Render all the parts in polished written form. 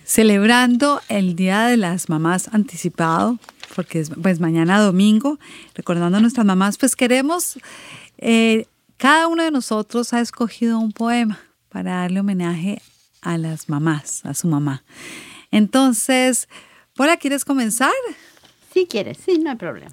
celebrando el Día de las Mamás anticipado, porque es pues mañana domingo, recordando a nuestras mamás, pues queremos, cada uno de nosotros ha escogido un poema para darle homenaje a las mamás, a su mamá. Entonces, Paula, ¿quieres comenzar? Si quieres, sí, no hay problema.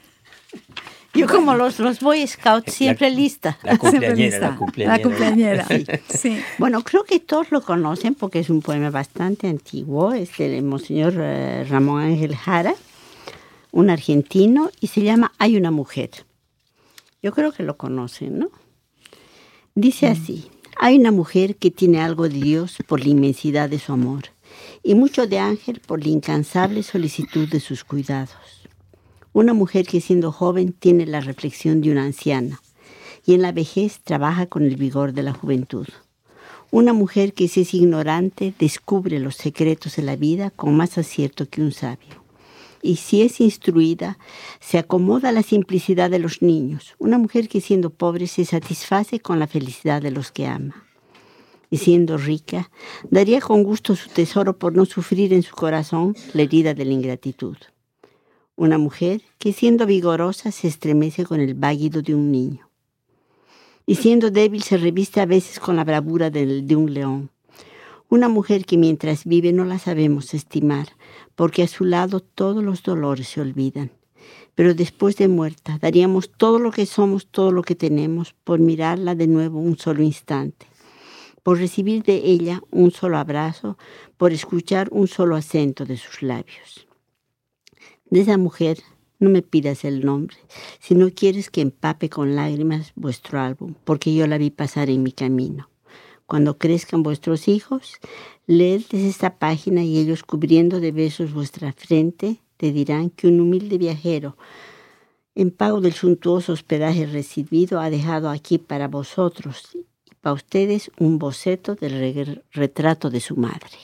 Yo como los Boy Scouts, siempre lista. La cumpleañera. Sí. Sí. Bueno, creo que todos lo conocen porque es un poema bastante antiguo. Es del Monseñor Ramón Ángel Jara, un argentino, y se llama Hay una mujer. Yo creo que lo conocen, ¿no? Dice así: hay una mujer que tiene algo de Dios por la inmensidad de su amor y mucho de ángel por la incansable solicitud de sus cuidados. Una mujer que siendo joven tiene la reflexión de una anciana y en la vejez trabaja con el vigor de la juventud. Una mujer que si es ignorante descubre los secretos de la vida con más acierto que un sabio. Y si es instruida se acomoda a la simplicidad de los niños. Una mujer que siendo pobre se satisface con la felicidad de los que ama. Y siendo rica daría con gusto su tesoro por no sufrir en su corazón la herida de la ingratitud. Una mujer que siendo vigorosa se estremece con el váguido de un niño. Y siendo débil se reviste a veces con la bravura de un león. Una mujer que mientras vive no la sabemos estimar, porque a su lado todos los dolores se olvidan. Pero después de muerta daríamos todo lo que somos, todo lo que tenemos, por mirarla de nuevo un solo instante, por recibir de ella un solo abrazo, por escuchar un solo acento de sus labios. De esa mujer no me pidas el nombre, si no quieres que empape con lágrimas vuestro álbum, porque yo la vi pasar en mi camino. Cuando crezcan vuestros hijos, leedles esta página y ellos cubriendo de besos vuestra frente, te dirán que un humilde viajero, en pago del suntuoso hospedaje recibido, ha dejado aquí para vosotros y para ustedes un boceto del retrato de su madre.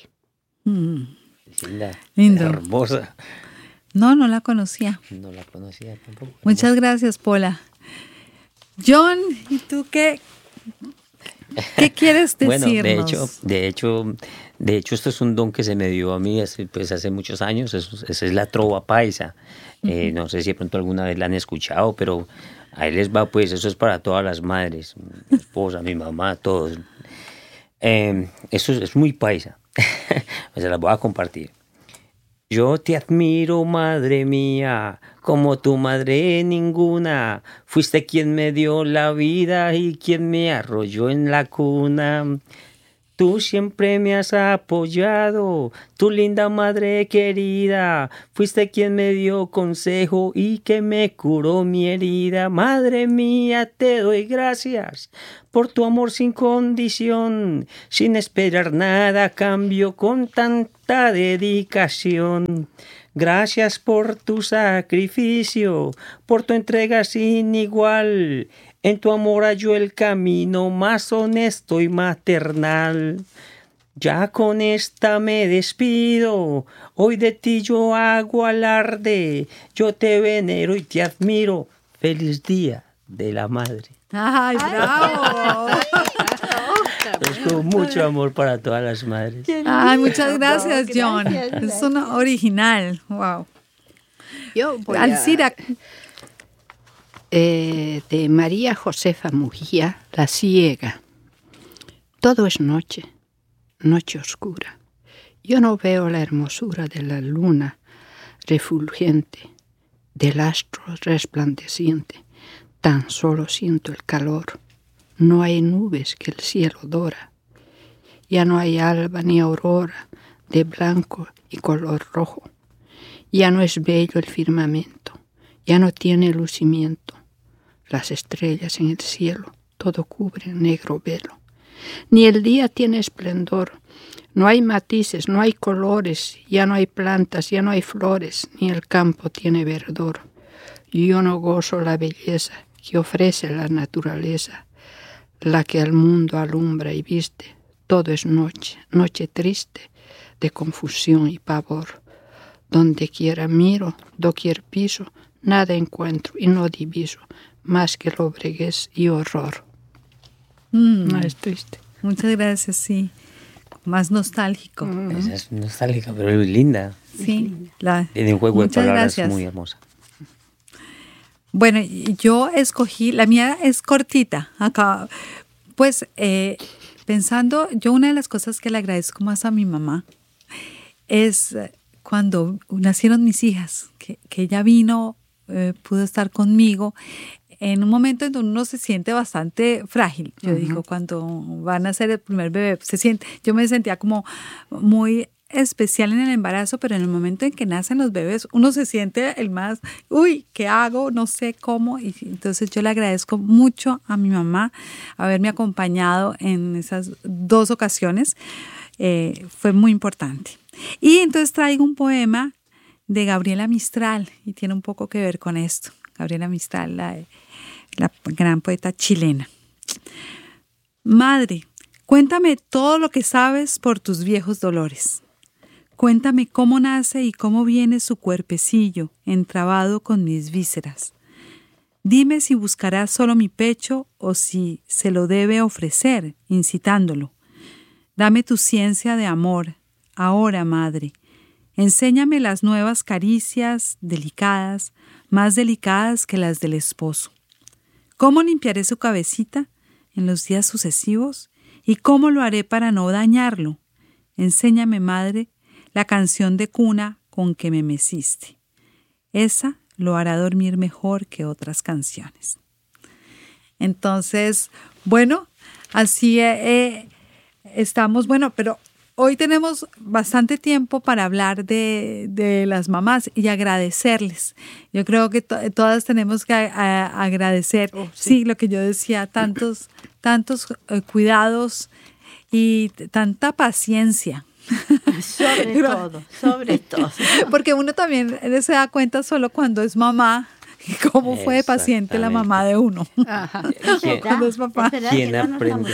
Lindo. Hermosa. No la conocía. No la conocía tampoco. Muchas gracias, Paula. John, ¿y tú qué quieres decirnos? Bueno, de hecho, esto es un don que se me dio a mí hace muchos años. Esa es la trova paisa. No sé si de pronto alguna vez la han escuchado, pero ahí les va, pues, eso es para todas las madres, mi esposa, mi mamá, todos. Eso es muy paisa. Se las voy a compartir. Yo te admiro, madre mía, como tu madre ninguna. Fuiste quien me dio la vida y quien me arrolló en la cuna. Tú siempre me has apoyado, tu linda madre querida. Fuiste quien me dio consejo y que me curó mi herida. Madre mía, te doy gracias por tu amor sin condición, sin esperar nada a cambio, con tanta dedicación. Gracias por tu sacrificio, por tu entrega sin igual. En tu amor hallo el camino más honesto y maternal. Ya con esta me despido, hoy de ti yo hago alarde. Yo te venero y te admiro. Feliz Día de la Madre. ¡Ay, bravo! Es con mucho amor para todas las madres. Ay, muchas gracias, John. Gracias. Es una original. Wow. Yo voy Alcira. De María Josefa Mujía, La ciega. Todo es noche, noche oscura. Yo no veo la hermosura de la luna refulgente, del astro resplandeciente. Tan solo siento el calor. No hay nubes que el cielo dora. Ya no hay alba ni aurora de blanco y color rojo. Ya no es bello el firmamento. Ya no tiene lucimiento. Las estrellas en el cielo todo cubre negro velo. Ni el día tiene esplendor. No hay matices, no hay colores. Ya no hay plantas, ya no hay flores. Ni el campo tiene verdor. Yo no gozo la belleza que ofrece la naturaleza, la que al mundo alumbra y viste. Todo es noche, noche triste, de confusión y pavor. Donde quiera miro, doquier piso, nada encuentro y no diviso, más que lobreguez y horror. No es triste. Muchas gracias, sí. más nostálgico. Esa es nostálgica, pero es linda. Sí, Tiene un juego de muchas palabras gracias. muy hermosa. Bueno, yo escogí, la mía es cortita. Acá, pues, pensando, yo una de las cosas que le agradezco más a mi mamá es cuando nacieron mis hijas, que ella vino, pudo estar conmigo en un momento en donde uno se siente bastante frágil. Yo digo, cuando van a nacer el primer bebé, yo me sentía como muy especial en el embarazo, pero en el momento en que nacen los bebés, uno se siente el más, uy, ¿qué hago? No sé cómo. Y entonces yo le agradezco mucho a mi mamá haberme acompañado en esas 2 ocasiones. Fue muy importante. Y entonces traigo un poema de Gabriela Mistral y tiene un poco que ver con esto. Gabriela Mistral, la gran poeta chilena. Madre, cuéntame todo lo que sabes por tus viejos dolores. Cuéntame cómo nace y cómo viene su cuerpecillo entrabado con mis vísceras. Dime si buscará solo mi pecho o si se lo debe ofrecer, incitándolo. Dame tu ciencia de amor, ahora, madre. Enséñame las nuevas caricias delicadas, más delicadas que las del esposo. ¿Cómo limpiaré su cabecita en los días sucesivos? ¿Y cómo lo haré para no dañarlo? Enséñame, madre, la canción de cuna con que me meciste. Esa lo hará dormir mejor que otras canciones. Entonces, bueno, así estamos, bueno, pero hoy tenemos bastante tiempo para hablar de las mamás y agradecerles. Yo creo que todas tenemos que agradecer, sí, lo que yo decía, tantos cuidados y tanta paciencia. Sobre todo. Porque uno también se da cuenta solo cuando es mamá, cómo fue de paciente la mamá de uno. Cuando es papá. ¿Quién aprende?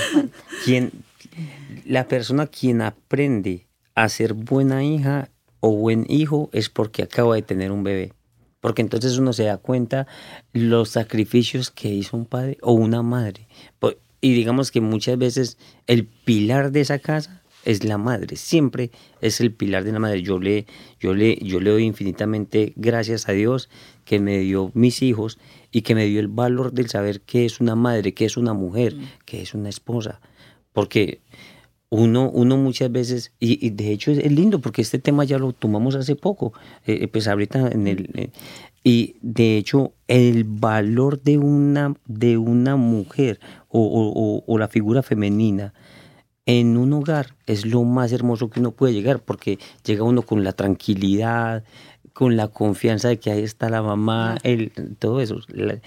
La persona quien aprende a ser buena hija o buen hijo es porque acaba de tener un bebé. Porque entonces uno se da cuenta los sacrificios que hizo un padre o una madre. Y digamos que muchas veces el pilar de esa casa es la madre, siempre es el pilar de la madre. Yo le doy infinitamente gracias a Dios que me dio mis hijos y que me dio el valor del saber qué es una madre, qué es una mujer, qué es una esposa. Porque uno muchas veces, y de hecho es lindo porque este tema ya lo tomamos hace poco, pues ahorita y de hecho el valor de una mujer o la figura femenina en un hogar es lo más hermoso que uno puede llegar, porque llega uno con la tranquilidad, con la confianza de que ahí está la mamá, todo eso.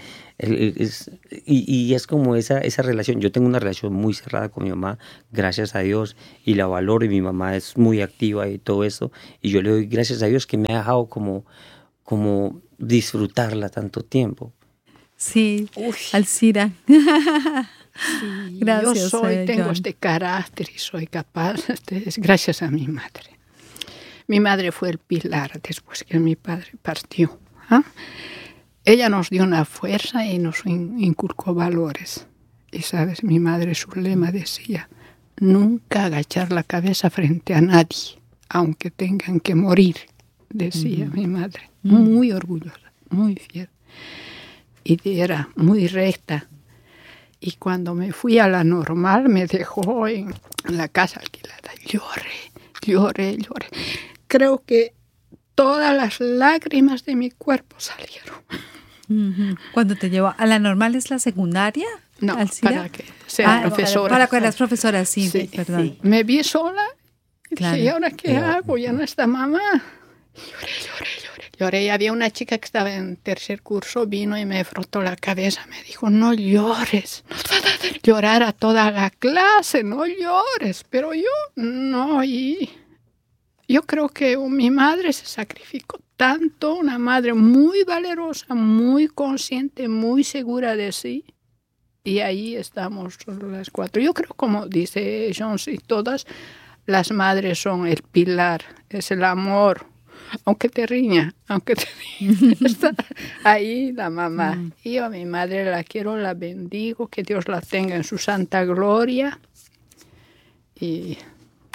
Y es como esa relación. Yo tengo una relación muy cerrada con mi mamá, gracias a Dios, y la valoro, y mi mamá es muy activa y todo eso. Y yo le doy gracias a Dios que me ha dejado como disfrutarla tanto tiempo. Sí, Alcira. Sí, Gracias. Yo tengo John. este carácter y soy capaz, es gracias a mi madre. Mi madre fue el pilar después que mi padre partió. Ella nos dio una fuerza y nos inculcó valores. Y sabes, mi madre, su lema decía, nunca agachar la cabeza frente a nadie, aunque tengan que morir, decía mi madre. Muy orgullosa, muy fiel. Y era muy recta. Y cuando me fui a la normal, me dejó en la casa alquilada. Lloré. Creo que todas las lágrimas de mi cuerpo salieron. Cuando te llevó a la normal, ¿es la secundaria? No, Alcira? para que sea profesora. Para que eras profesora, sí, perdón. Sí. Me vi sola y Claro. dije, ¿y ahora qué hago? Ya no está mamá. Lloré y había una chica que estaba en tercer curso, vino y me frotó la cabeza, me dijo, no llores, nos vas a hacer llorar a toda la clase, no llores, pero yo no, y yo creo que mi madre se sacrificó tanto, una madre muy valerosa, muy consciente, muy segura de sí, y ahí estamos las 4. Yo creo, como dice Jones, y todas las madres son el pilar, es el amor. Aunque te riña, está ahí la mamá. Y yo a mi madre la quiero, la bendigo, que Dios la tenga en su santa gloria. Y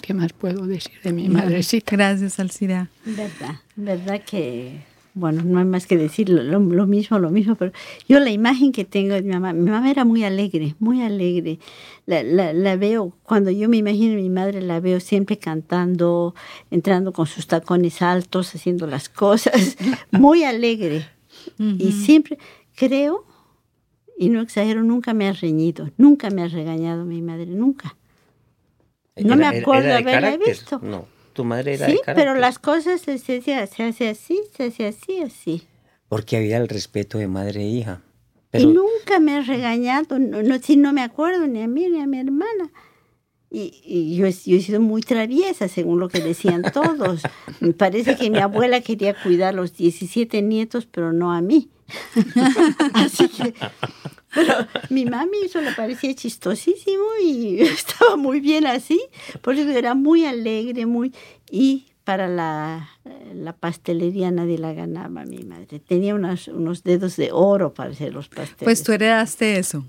¿Qué más puedo decir de mi madrecita? Gracias, Alcira. Verdad que, bueno, no hay más que decir lo mismo, pero yo la imagen que tengo de mi mamá era muy alegre, muy alegre. La veo, cuando yo me imagino a mi madre, la veo siempre cantando, entrando con sus tacones altos, haciendo las cosas, muy alegre. Y siempre, creo, y no exagero, nunca me ha reñido, nunca me ha regañado mi madre, nunca. No me acuerdo haberla visto. No, tu madre era sí, de carácter. pero las cosas se hace así. Porque había el respeto de madre e hija. Pero... Y nunca me ha regañado, no me acuerdo ni a mí ni a mi hermana. Y yo he sido muy traviesa, según lo que decían todos. Me parece que mi abuela quería cuidar los 17 nietos, pero no a mí. Así que... Pero mi mami eso le parecía chistosísimo y estaba muy bien así. Por eso era muy alegre, y para la pastelería nadie la ganaba mi madre. Tenía unos dedos de oro para hacer los pasteles. Pues tú heredaste eso.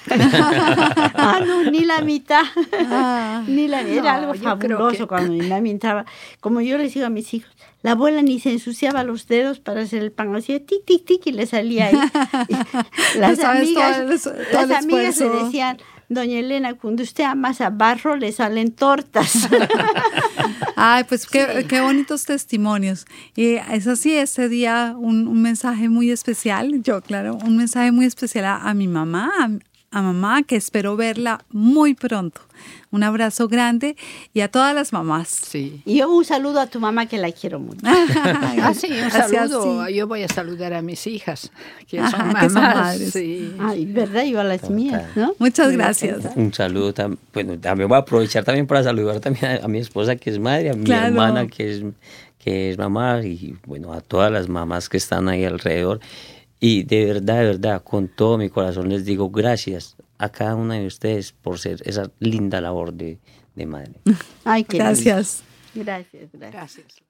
No, ni la mitad. Era algo fabuloso cuando mi mami entraba. Como yo les digo a mis hijos, la abuela ni se ensuciaba los dedos para hacer el pan. Hacía tic, tic, tic y le salía ahí. Las amigas le decían, doña Elena, cuando usted amasa barro, le salen tortas. Ay, pues qué bonitos testimonios. Y es así, este día un mensaje muy especial, un mensaje muy especial a mi mamá, a mamá, que espero verla muy pronto. Un abrazo grande y a todas las mamás. Sí. Y un saludo a tu mamá, que la quiero mucho. Sí, un saludo. Yo voy a saludar a mis hijas, que son mamás. Que son madres. Sí. Ay, verdad, yo a las mías, ¿no? Muchas gracias. Un saludo, bueno, también voy a aprovechar también para saludar también a mi esposa, que es madre, a mi hermana, que es mamá, y bueno, a todas las mamás que están ahí alrededor. Y de verdad, con todo mi corazón les digo gracias a cada una de ustedes por ser esa linda labor de madre. Ay, qué gracias. Gracias.